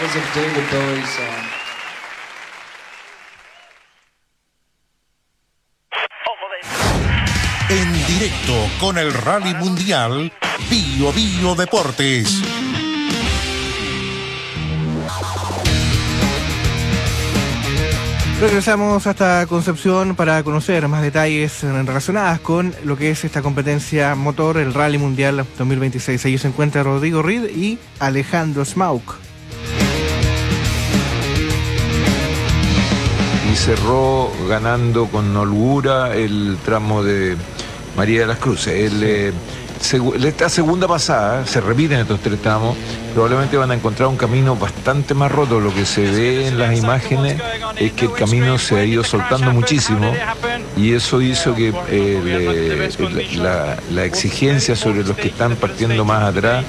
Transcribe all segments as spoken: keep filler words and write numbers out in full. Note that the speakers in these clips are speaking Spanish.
is a David Bowie song. En directo con el Rally Mundial, Bio Bio Deportes. Regresamos hasta Concepción para conocer más detalles relacionados con lo que es esta competencia motor, el Rally Mundial dos mil veintiséis. Allí se encuentra Rodrigo Reed y Alejandro Smauk. Y cerró ganando con holgura el tramo de María de las Cruces. El, eh, seg esta segunda pasada, se repiten estos tres tramos, probablemente van a encontrar un camino bastante más roto. Lo que se ve en las imágenes es que el camino se ha ido soltando muchísimo y eso hizo que eh, le, la, la exigencia sobre los que están partiendo más atrás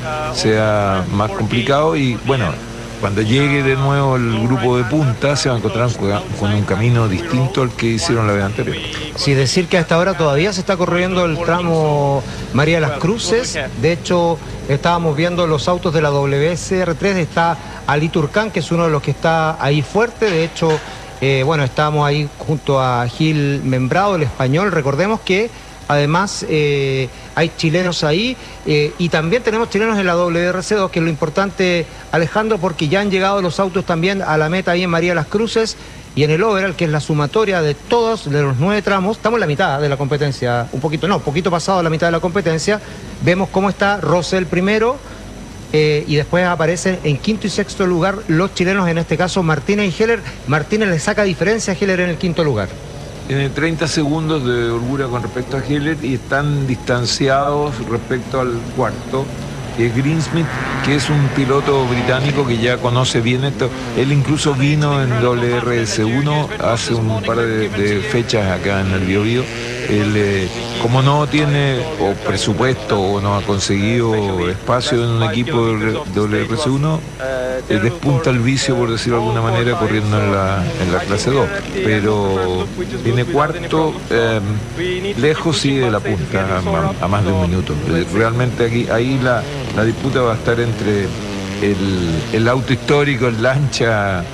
sea más complicado y bueno, cuando llegue de nuevo el grupo de punta se va a encontrar con un camino distinto al que hicieron la vez anterior. Sí, decir que hasta ahora todavía se está corriendo el tramo María de las Cruces. De hecho, estábamos viendo los autos de la W S R tres, está Ali Turcán, que es uno de los que está ahí fuerte. De hecho, eh, bueno, estábamos ahí junto a Gil Membrado, el español. Recordemos que además eh, hay chilenos ahí eh, y también tenemos chilenos en la W R C dos, que es lo importante, Alejandro, porque ya han llegado los autos también a la meta ahí en María de las Cruces y en el overall, que es la sumatoria de todos, de los nueve tramos. Estamos en la mitad de la competencia, un poquito, no, poquito pasado la mitad de la competencia. Vemos cómo está Rosell primero eh, y después aparecen en quinto y sexto lugar los chilenos, en este caso Martínez y Heller. Martínez le saca diferencia a Heller en el quinto lugar. Tiene treinta segundos de holgura con respecto a Heller y están distanciados respecto al cuarto, que es Greensmith, que es un piloto británico que ya conoce bien esto. Él incluso vino en W R S uno hace un par de, de fechas acá en el Bio Bio. Él, eh, como no tiene o presupuesto o no ha conseguido espacio en un equipo de W R S uno, eh, despunta el vicio, por decirlo de alguna manera, corriendo en la, en la clase dos. Pero tiene cuarto, eh, lejos sí de la punta, a, a más de un minuto. Realmente aquí, ahí la, la disputa va a estar entre el, el auto histórico, el lancha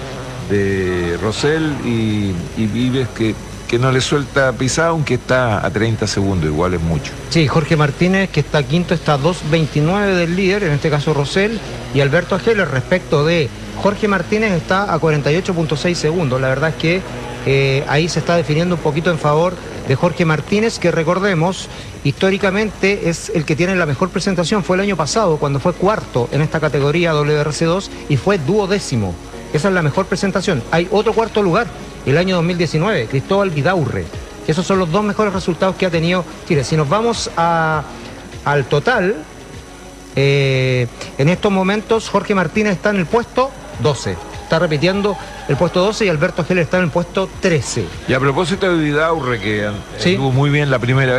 de Rosell y, y Vives, que que no le suelta pisada, aunque está a treinta segundos, igual es mucho. Sí, Jorge Martínez, que está quinto, está a dos veintinueve del líder, en este caso Rosell, y Alberto Heller, respecto de Jorge Martínez, está a cuarenta y ocho punto seis segundos. La verdad es que eh, ahí se está definiendo un poquito en favor de Jorge Martínez, que recordemos, históricamente es el que tiene la mejor presentación. Fue el año pasado, cuando fue cuarto en esta categoría W R C dos, y fue duodécimo. Esa es la mejor presentación. Hay otro cuarto lugar, el año dos mil diecinueve, Cristóbal Vidaurre. Esos son los dos mejores resultados que ha tenido Chile. Si nos vamos a, al total, eh, en estos momentos Jorge Martínez está en el puesto doce. Está repitiendo el puesto doce y Alberto Heller está en el puesto trece. Y a propósito de Vidaurre, que ¿Sí? estuvo muy bien la primera vez.